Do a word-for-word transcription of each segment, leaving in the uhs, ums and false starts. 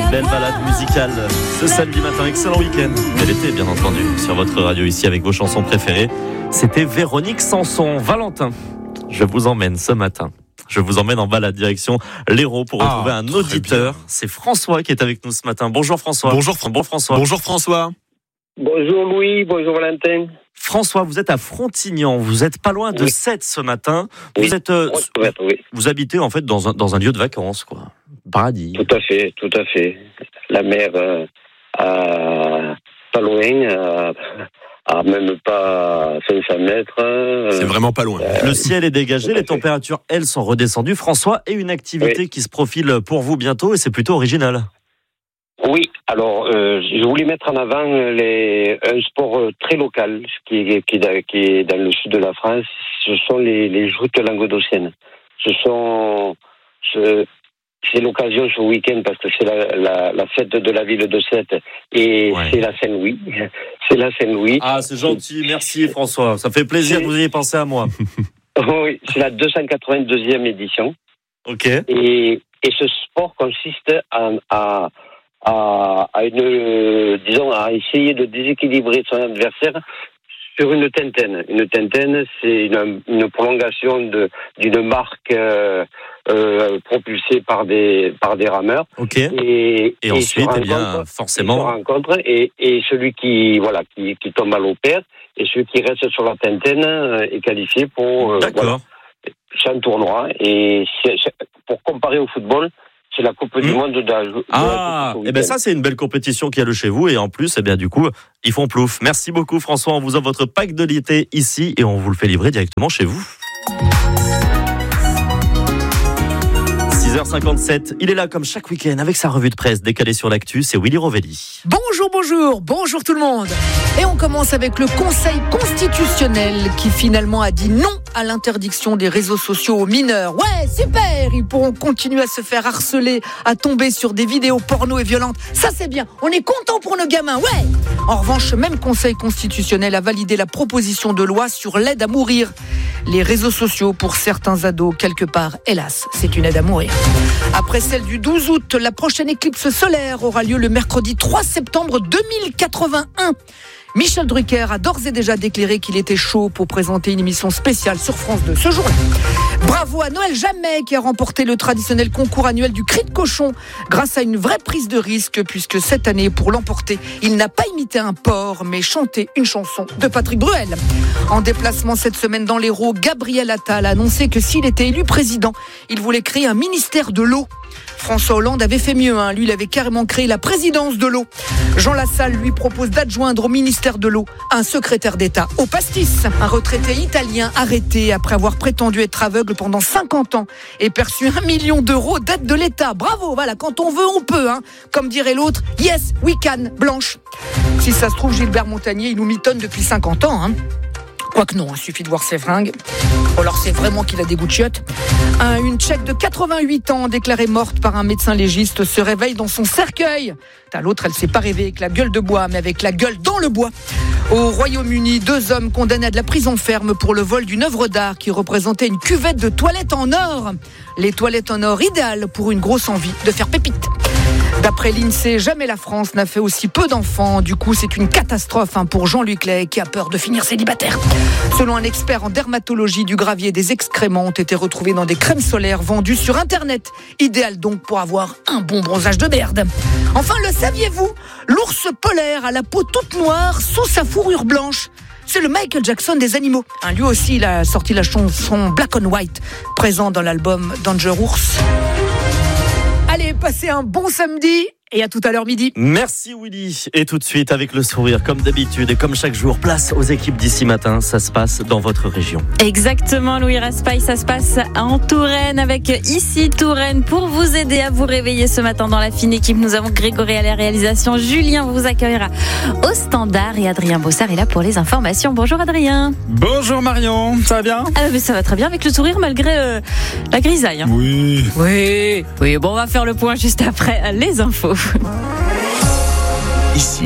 Belle balade musicale ce samedi matin. Excellent week-end. Et l'été, bien entendu, sur votre radio ici avec vos chansons préférées. C'était Véronique Sanson. Valentin, je vous emmène ce matin. Je vous emmène en balade direction l'Hérault pour retrouver ah, un auditeur. Bien. C'est François qui est avec nous ce matin. Bonjour François. Bonjour, Bonjour François. Bonjour François. Bonjour Louis, bonjour Valentin. François, vous êtes à Frontignan, vous êtes pas loin de oui. Sète ce matin. Oui. Vous êtes, euh, oui. vous habitez en fait dans un dans un lieu de vacances, quoi. Paradis. Tout à fait, tout à fait. La mer euh, à pas loin, à, à même pas cinq cents mètres. Euh, C'est vraiment pas loin. Euh, le ciel est dégagé, les températures elles sont redescendues. François, et une activité oui. qui se profile pour vous bientôt et c'est plutôt original. Oui, alors euh, je voulais mettre en avant les, un sport très local qui est, qui, est, qui est dans le sud de la France. Ce sont les, les joutes languedociennes. Ce sont, ce, c'est l'occasion ce week-end parce que c'est la, la, la fête de la ville de Sète et ouais. c'est la Saint-Louis. C'est la Saint-Louis. Ah, c'est gentil, merci François. Ça fait plaisir c'est... que vous ayez pensé à moi. Oui, c'est la deux cent quatre-vingt-deuxième édition. Ok. Et, et ce sport consiste à, à À, à une, disons, à essayer de déséquilibrer son adversaire sur une tintaine. Une tintaine, c'est une, une prolongation de, d'une marque euh, euh, propulsée par des, par des rameurs. Ok. Et, et, et ensuite, eh bien, forcément. Se rencontre et, et celui qui, voilà, qui, qui tombe à l'eau perd et celui qui reste sur la tintaine est qualifié pour. Euh, D'accord. Voilà, c'est un tournoi et c'est, c'est, pour comparer au football. C'est la Coupe mmh. du Monde de la Ah, et eh ben ça c'est une belle compétition qu'il y a le chez vous et en plus, eh bien du coup, ils font plouf. Merci beaucoup François, on vous offre votre pack de l'été ici et on vous le fait livrer directement chez vous. six heures cinquante-sept, il est là comme chaque week-end avec sa revue de presse décalée sur l'actu, c'est Willy Rovelli. Bonjour, bonjour, bonjour tout le monde. Et on commence avec le Conseil constitutionnel qui finalement a dit non à l'interdiction des réseaux sociaux aux mineurs. Ouais, super, ils pourront continuer à se faire harceler, à tomber sur des vidéos porno et violentes. Ça c'est bien, on est content pour nos gamins, ouais. En revanche, ce même Conseil constitutionnel a validé la proposition de loi sur l'aide à mourir. Les réseaux sociaux, pour certains ados, quelque part, hélas, c'est une aide à mourir. Après celle du douze août, la prochaine éclipse solaire aura lieu le mercredi trois septembre deux mille quatre-vingt-un. Michel Drucker a d'ores et déjà déclaré qu'il était chaud pour présenter une émission spéciale sur France deux ce jour-là. Bravo à Noël Jamais qui a remporté le traditionnel concours annuel du cri de cochon grâce à une vraie prise de risque puisque cette année, pour l'emporter, il n'a pas imité un porc mais chanté une chanson de Patrick Bruel. En déplacement cette semaine dans l'Hérault, Gabriel Attal a annoncé que s'il était élu président, il voulait créer un ministère de l'eau. François Hollande avait fait mieux, hein. Lui, il avait carrément créé la présidence de l'eau. Jean Lassalle lui propose d'adjoindre au ministère de l'eau un secrétaire d'État au pastis. Un retraité italien arrêté après avoir prétendu être aveugle pendant cinquante ans et perçu un million d'euros d'aide de l'État. Bravo, voilà, quand on veut, on peut, hein. Comme dirait l'autre, yes, we can, Blanche. Si ça se trouve, Gilbert Montagnier, il nous mitonne depuis cinquante ans, hein. Quoique non, il suffit de voir ses fringues. Ou alors c'est vraiment qu'il a des goûts de chiottes. Un, une Tchèque de quatre-vingt-huit ans, déclarée morte par un médecin légiste, se réveille dans son cercueil. T'as l'autre, elle s'est pas rêvée avec la gueule de bois, mais avec la gueule dans le bois. Au Royaume-Uni, deux hommes condamnés à de la prison ferme pour le vol d'une œuvre d'art qui représentait une cuvette de toilettes en or. Les toilettes en or idéales pour une grosse envie de faire pépite. D'après l'INSEE, jamais la France n'a fait aussi peu d'enfants. Du coup, c'est une catastrophe hein, pour Jean-Luc Lay qui a peur de finir célibataire. Selon un expert en dermatologie, du gravier et des excréments ont été retrouvés dans des crèmes solaires vendues sur Internet. Idéal donc pour avoir un bon bronzage de merde. Enfin, le saviez-vous ? L'ours polaire a la peau toute noire sous sa fourrure blanche. C'est le Michael Jackson des animaux. Hein, lui aussi, il a sorti la chanson Black on White, présent dans l'album Danger Ours. Allez, passez un bon samedi et à tout à l'heure midi. Merci Willy. Et tout de suite, avec le sourire, comme d'habitude et comme chaque jour, place aux équipes d'ici matin. Ça se passe dans votre région. Exactement, Louis Raspail. Ça se passe en Touraine avec Ici Touraine pour vous aider à vous réveiller ce matin dans la fine équipe. Nous avons Grégory à la réalisation. Julien vous accueillera au standard et Adrien Bossard est là pour les informations. Bonjour Adrien. Bonjour Marion, ça va bien ? Ah, mais ça va très bien avec le sourire malgré euh, la grisaille. Hein. Oui. Oui. Oui, bon, on va faire le point juste après les infos. Ici,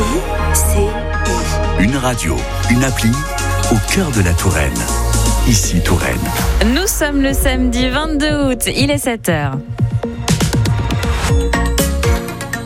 une radio, une appli au cœur de la Touraine. Ici Touraine. Nous sommes le samedi vingt-deux août, il est sept heures.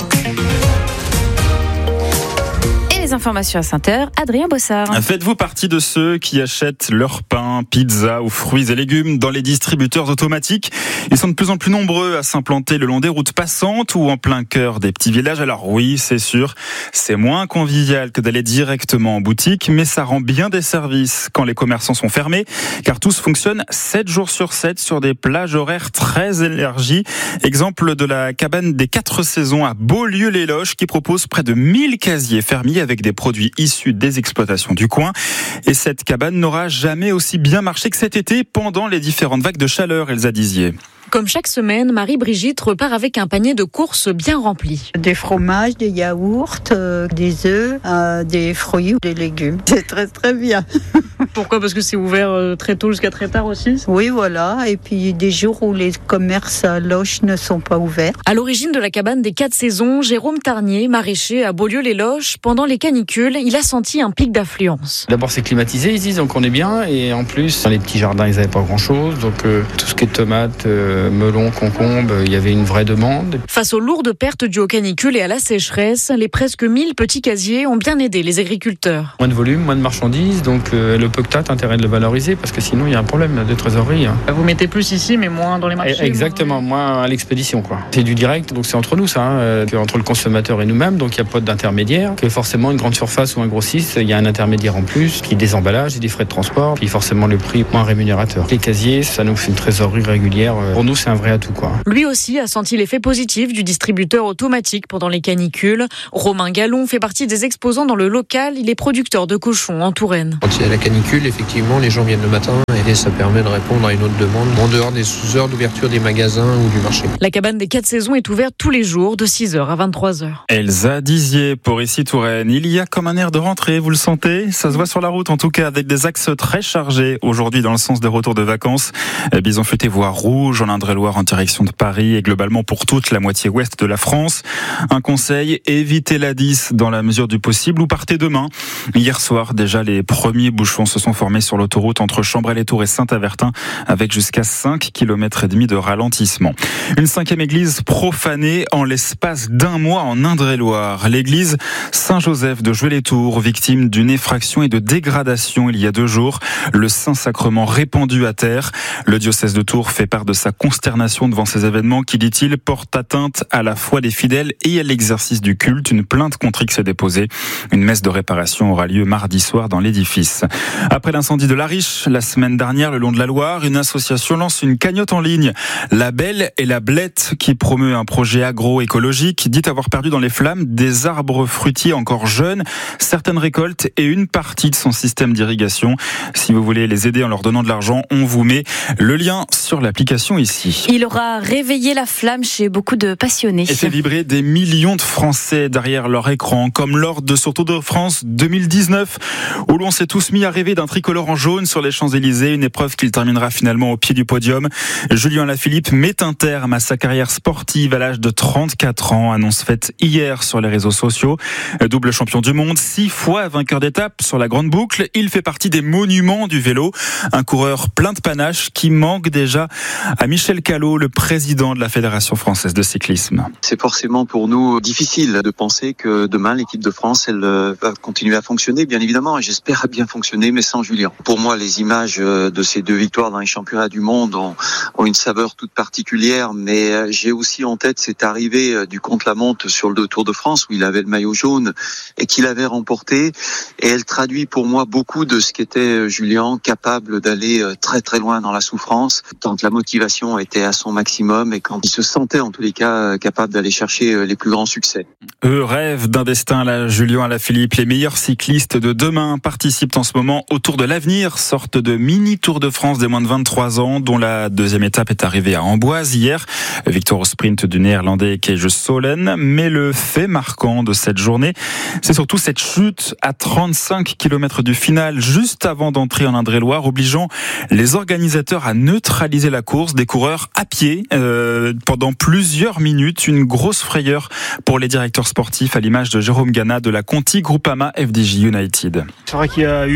informations à cinq heures, Adrien Bossard. Faites-vous partie de ceux qui achètent leur pain, pizza ou fruits et légumes dans les distributeurs automatiques ? Ils sont de plus en plus nombreux à s'implanter le long des routes passantes ou en plein cœur des petits villages. Alors oui, c'est sûr, c'est moins convivial que d'aller directement en boutique, mais ça rend bien des services quand les commerçants sont fermés, car tous fonctionnent sept jours sur sept sur des plages horaires très élargies. Exemple de la cabane des quatre saisons à Beaulieu-les-Loches qui propose près de mille casiers fermiers avec des produits issus des exploitations du coin. Et cette cabane n'aura jamais aussi bien marché que cet été pendant les différentes vagues de chaleur, Elsa Dizier. Comme chaque semaine, Marie-Brigitte repart avec un panier de courses bien rempli. Des fromages, des yaourts, euh, des œufs, euh, des fruits, des légumes. C'est très très bien. Pourquoi ? Parce que c'est ouvert très tôt jusqu'à très tard aussi ? Oui, voilà. Et puis des jours où les commerces à Loches ne sont pas ouverts. À l'origine de la cabane des quatre saisons, Jérôme Tarnier, maraîcher à Beaulieu-les-Loches, pendant les canicules, il a senti un pic d'affluence. D'abord c'est climatisé, ils disent, donc on est bien. Et en plus, dans les petits jardins, ils n'avaient pas grand-chose. Donc euh, tout ce qui est tomates, euh, melons, concombres, il y avait une vraie demande. Face aux lourdes pertes dues aux canicules et à la sécheresse, les presque mille petits casiers ont bien aidé les agriculteurs. Moins de volume, moins de marchandises, donc euh, le peu que t'as, t'as intérêt de le valoriser parce que sinon il y a un problème de trésorerie. Vous mettez plus ici mais moins dans les marchés. Exactement, moins à l'expédition quoi. C'est du direct, donc c'est entre nous ça, hein, entre le consommateur et nous-mêmes, donc il n'y a pas d'intermédiaire. Que forcément une grande surface ou un grossiste, il y a un intermédiaire en plus, qui des emballages et des frais de transport, puis forcément le prix moins rémunérateur. Les casiers, ça nous fait une trésorerie régulière. Pour nous, c'est un vrai atout quoi. Lui aussi a senti l'effet positif du distributeur automatique pendant les canicules. Romain Gallon fait partie des exposants dans le local. Il est producteur de cochons en Touraine. Quand il y a la canicule, effectivement, les gens viennent le matin et ça permet de répondre à une autre demande en dehors des heures d'ouverture des magasins ou du marché. La cabane des quatre saisons est ouverte tous les jours de six heures à vingt-trois heures. Elsa Dizier pour ici Touraine. Il y a comme un air de rentrée, vous le sentez ? Ça se voit sur la route en tout cas avec des axes très chargés aujourd'hui dans le sens des retours de vacances. Bison futé voie rouge en Indre-et-Loire en direction de Paris et globalement pour toute la moitié ouest de la France. Un conseil, évitez la dix dans la mesure du possible ou partez demain. Hier soir, déjà, les premiers bouchons se sont formés sur l'autoroute entre Chambrel-les-Tours et Saint-Avertin avec jusqu'à cinq kilomètres et demi de ralentissement. Une cinquième église profanée en l'espace d'un mois en Indre-et-Loire. L'église Saint-Joseph de Joué-les-Tours, victime d'une effraction et de dégradation il y a deux jours. Le Saint-Sacrement répandu à terre. Le diocèse de Tours fait part de sa consternation devant ces événements qui, dit-il, portent atteinte à la foi des fidèles et à l'exercice du culte. Une plainte contre X est déposée. Une messe de réparation aura lieu mardi soir dans l'édifice. Après l'incendie de l'Ariche, la semaine dernière, le long de la Loire, une association lance une cagnotte en ligne. La Belle et la Blette, qui promeut un projet agroécologique, dit avoir perdu dans les flammes des arbres fruitiers encore jeunes, certaines récoltes et une partie de son système d'irrigation. Si vous voulez les aider en leur donnant de l'argent, on vous met le lien sur l'application ici. Il aura réveillé la flamme chez beaucoup de passionnés. Et fait vibrer des millions de Français derrière leur écran, comme lors de ce Tour de France deux mille dix-neuf, où l'on s'est tous mis à rêver d'un tricolore en jaune sur les Champs-Élysées, une épreuve qu'il terminera finalement au pied du podium. Julien Alaphilippe met un terme à sa carrière sportive à l'âge de trente-quatre ans, annonce faite hier sur les réseaux sociaux. Double champion du monde, six fois vainqueur d'étape sur la grande boucle, il fait partie des monuments du vélo, un coureur plein de panache qui manque déjà à Michel Callot, le président de la Fédération française de cyclisme. C'est forcément pour nous difficile de penser que demain l'équipe de France elle va continuer à fonctionner, bien évidemment, et j'espère bien fonctionner, mais sans Julien. Pour moi, les images de ces deux victoires dans les championnats du monde ont, ont une saveur toute particulière, mais j'ai aussi en tête cette arrivée du contre-la-montre sur le Tour de France où il avait le maillot jaune et qu'il avait remporté, et elle traduit pour moi beaucoup de ce qu'était Julien, capable d'aller très très loin dans la souffrance quand la motivation était à son maximum et quand il se sentait en tous les cas capable d'aller chercher les plus grands succès. Eux rêvent d'un destin, là, Julien Alaphilippe. Les meilleurs cyclistes de demain participent en ce moment au Tour de l'Avenir, sorte de mini Tour de France des moins de vingt-trois ans, dont la deuxième étape est arrivée à Amboise hier. Victoire au sprint du néerlandais Kees Solen. Mais le fait marquant de cette journée, c'est surtout cette chute à trente-cinq kilomètres du final, juste avant d'entrer en Indre-et-Loire, obligeant les organisateurs à neutraliser la course. Des coureurs à pied euh, pendant plusieurs minutes. Une grosse frayeur pour les directeurs sportifs, à l'image de Jérôme Gana de la Conti Groupama F D J United. C'est vrai qu'il y a eu toute la journée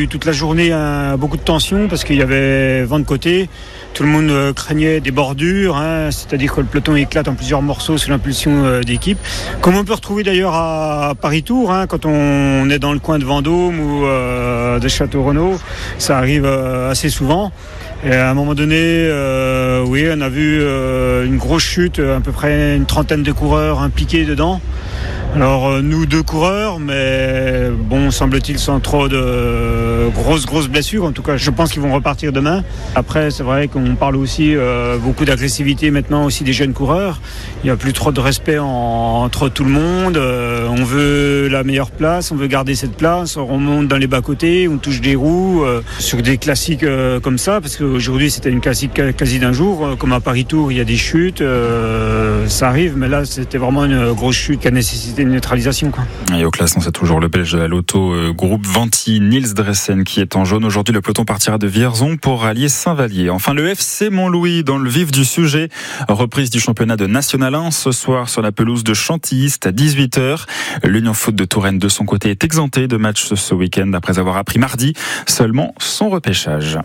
journée hein, beaucoup de tension parce qu'il y avait vent de côté. Tout le monde euh, craignait des bordures, hein, c'est-à-dire que le peloton éclate en plusieurs morceaux sous l'impulsion euh, d'équipe. Comme on peut retrouver d'ailleurs à, à Paris-Tours, hein, quand on est dans le coin de Vendôme ou euh, de Château-Renaud, ça arrive euh, assez souvent. Et à un moment donné, euh, oui, on a vu euh, une grosse chute, à peu près une trentaine de coureurs impliqués dedans. Alors euh, nous deux coureurs, mais bon, semble-t-il sans trop de euh, grosses grosses blessures. En tout cas, je pense qu'ils vont repartir demain. Après, c'est vrai qu'on parle aussi euh, beaucoup d'agressivité maintenant aussi des jeunes coureurs. Il n'y a plus trop de respect en, entre tout le monde. Euh, on veut la meilleure place, on veut garder cette place. On remonte dans les bas-côtés, on touche des roues euh, sur des classiques euh, comme ça, parce qu'aujourd'hui c'était une classique quasi d'un jour. Comme à Paris-Tours, il y a des chutes, euh, ça arrive, mais là c'était vraiment une grosse chute qui a nécessité une neutralisation, quoi. Et au classement, c'est toujours le Belge de la Lotto euh, groupe Vanti, Niels Dressen, qui est en jaune. Aujourd'hui, le peloton partira de Vierzon pour rallier Saint-Vallier. Enfin, le F C Montlouis, dans le vif du sujet, reprise du championnat de National un ce soir sur la pelouse de Chantilly, c'est à dix-huit heures. L'Union Foot de Touraine, de son côté, est exemptée de match ce week-end après avoir appris mardi seulement son repêchage.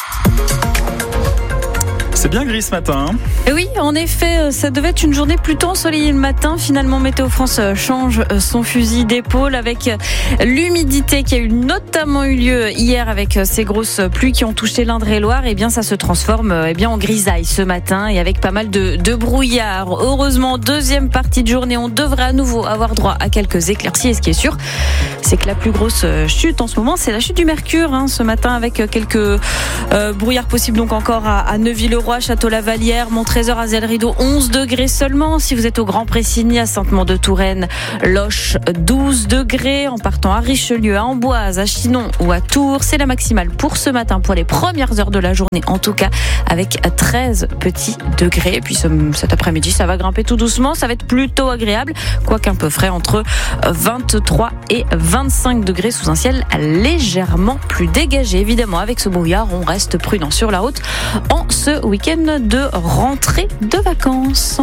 C'est bien gris ce matin. Hein Et oui, en effet, ça devait être une journée plutôt ensoleillée le matin. Finalement, Météo France change son fusil d'épaule avec l'humidité qui a eu notamment eu lieu hier avec ces grosses pluies qui ont touché l'Indre-et-Loire. Et bien, ça se transforme eh bien en grisaille ce matin et avec pas mal de, de brouillard. Heureusement, deuxième partie de journée, on devrait à nouveau avoir droit à quelques éclaircies. Et ce qui est sûr, c'est que la plus grosse chute en ce moment, c'est la chute du mercure. Hein, ce matin, avec quelques euh, brouillards possibles donc encore à, à Neuville-le-Roi, Château-Lavallière, Montrésor, Azel-Rideau, onze degrés seulement. Si vous êtes au Grand Pressigny, à Sainte-Maure-de-Touraine, Loches, douze degrés. En partant à Richelieu, à Amboise, à Chinon ou à Tours, c'est la maximale pour ce matin, pour les premières heures de la journée, en tout cas, avec treize petits degrés. Et puis ce, cet après-midi, ça va grimper tout doucement. Ça va être plutôt agréable, quoique un peu frais, entre vingt-trois et vingt-cinq degrés sous un ciel légèrement plus dégagé. Évidemment, avec ce brouillard, on reste prudent sur la route en ce week-end de rentrée de vacances.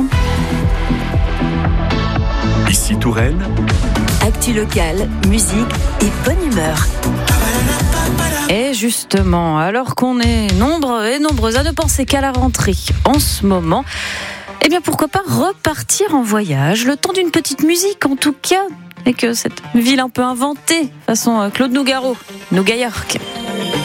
Ici Touraine. Actu locale, musique et bonne humeur. Et justement, alors qu'on est nombreux et nombreuses à ne penser qu'à la rentrée en ce moment, eh bien pourquoi pas repartir en voyage, le temps d'une petite musique en tout cas, et que cette ville un peu inventée, façon Claude Nougaro, Nouga York.